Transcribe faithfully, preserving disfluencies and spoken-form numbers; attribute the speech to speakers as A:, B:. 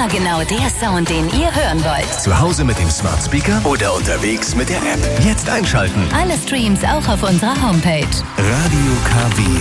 A: Immer genau der Sound, den ihr hören wollt.
B: Zu Hause mit dem Smart Speaker oder unterwegs mit der App. Jetzt einschalten.
A: Alle Streams auch auf unserer Homepage.
B: Radio K W.